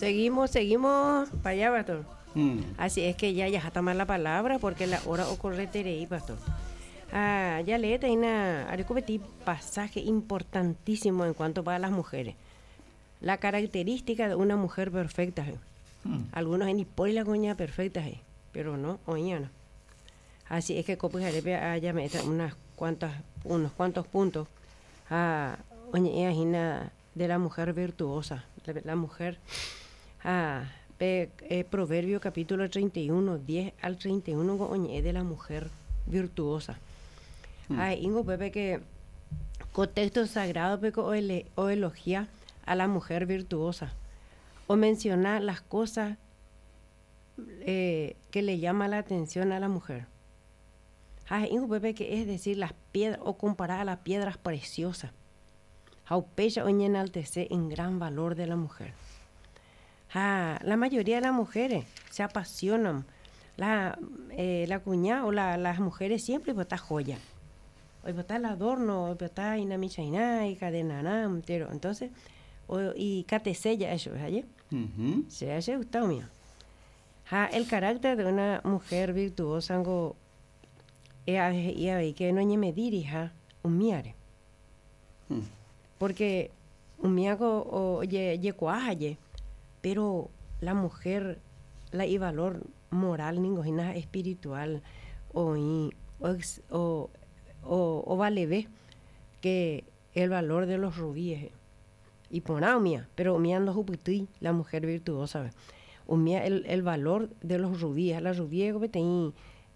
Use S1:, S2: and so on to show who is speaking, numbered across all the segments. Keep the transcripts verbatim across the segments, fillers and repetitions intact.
S1: Seguimos, seguimos para allá, pastor.
S2: Mm.
S1: Así es que ya, ya está mal la palabra porque la hora ocurre terei, pastor. Ah, ya leete hay una pasaje importantísimo en cuanto para las mujeres. La característica de una mujer perfecta. ¿eh?
S2: Mm.
S1: Algunos en y la coña perfecta, ¿eh? Pero no, oña no. Así es que Copo Jarepe haya meta unas cuantas, unos cuantos puntos a oña de la mujer virtuosa, la, la mujer a pe, eh, Proverbio capítulo treinta y uno, diez al treinta y uno oñe de la mujer virtuosa.
S2: Mm.
S1: Ay, Ingo Pepe que contexto sagrado peco o, ele, o elogia a la mujer virtuosa o menciona las cosas eh, que le llama la atención a la mujer. Ay, Ingo Pepe que es decir las piedras o comparar a las piedras preciosas. Jaupecha oñe enaltece en gran valor de la mujer. Ah, la mayoría de las mujeres se apasionan. La, eh, la cuñada o la, las mujeres siempre pues, está joya. Hoy está el adorno, hoy está ina michaina y cadena entero. Entonces, o, y catesella eso, ¿sabes?
S2: Mm-hmm.
S1: Se hace gustado mío. Ah, el carácter de una mujer virtuosa algo y a que no me dirija un miare.
S2: Mm.
S1: Porque un miago o ye ye cuaje, pero la mujer la y valor moral ninguna espiritual o y, o, o o, o vale ve que el valor de los rubíes y ponao mía pero mía no juputí la mujer virtuosa o mía el, el valor de los rubíes la rubíes que tiene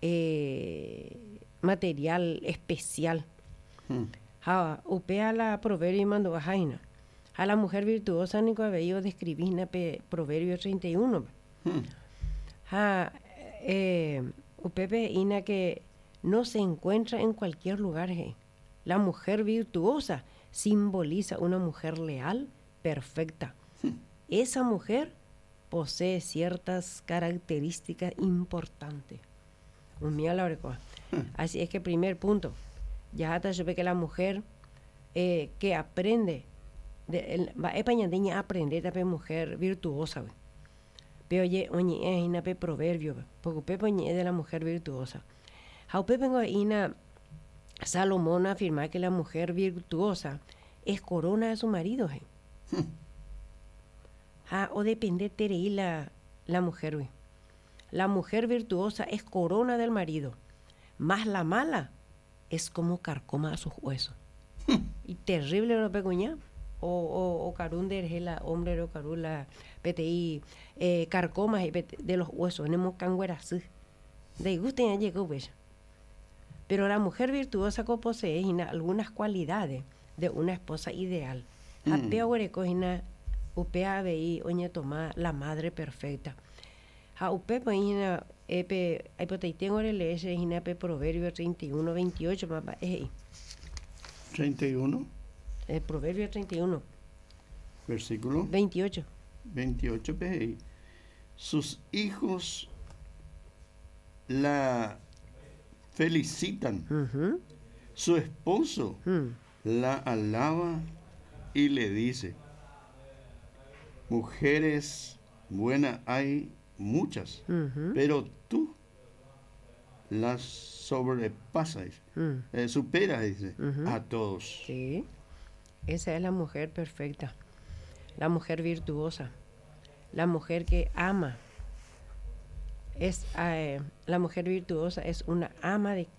S1: eh, material especial
S2: Mm.
S1: ha upea la proverbio y mando jaina a la mujer virtuosa ni que veía describir na proverbio treinta y uno
S2: Mm.
S1: ha eh, upepe ina que no se encuentra en cualquier lugar. ¿eh? La mujer virtuosa simboliza una mujer leal, perfecta.
S2: Mm.
S1: Esa mujer posee ciertas características importantes. Un mía la mm. Así es que primer punto, ya hasta supe que la mujer eh, que aprende, va a pañandeña aprender también mujer virtuosa. ¿ve? Pero oye, oye, es una proverbio, porque pepe es de la mujer virtuosa. Jaupe vengo ina Salomón afirma que la mujer virtuosa es corona de su marido. ¿eh?
S2: Mm.
S1: Ah, o depende de la, la mujer. ¿eh? La mujer virtuosa es corona del marido, más la mala es como carcoma a sus huesos.
S2: Mm.
S1: Y terrible lo peguña. O, o, o carunder es la hombre o carula P T I eh, carcomas de los huesos, tenemos cangueras de gusto ya llegó pues. Pero la mujer virtuosa que posee algunas cualidades de una esposa ideal.
S2: Mm.
S1: Apea huerecojina, upea veí, oña toma la madre perfecta. Ha upe poina, epe, hipoteitengo le ese hina pe proverbio treinta y uno, veintiocho, papá, eh.
S2: treinta y uno.
S1: El proverbio treinta y uno.
S2: Versículo.
S1: veintiocho.
S2: veintiocho. P I. Sus hijos la felicitan.
S1: Uh-huh.
S2: Su esposo
S1: Hmm.
S2: la alaba y le dice: mujeres buenas hay muchas,
S1: Uh-huh.
S2: pero tú las sobrepasas,
S1: Hmm.
S2: eh, superas, dice,
S1: Ujú.
S2: a todos.
S1: Sí, esa es la mujer perfecta, la mujer virtuosa, la mujer que ama. Es eh, la mujer virtuosa es una ama de